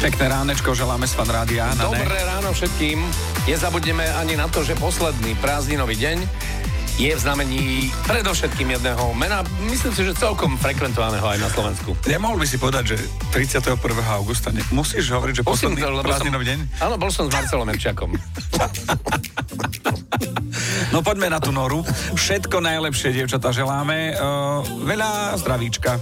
Pekné ránečko želáme z Fan Rádia. Dobré ráno všetkým. Nezabudneme ani na to, že posledný prázdninový deň je v znamení predovšetkým jedného mena. Myslím si, že celkom frekventovaného aj na Slovensku. Nemohol by si povedať, že 31. augusta musíš hovoriť, že posledný prázdninový deň? Áno, bol som s Marcelom Erčiakom. No poďme na tú noru. Všetko najlepšie, dievčatá, želáme. Veľa zdravíčka.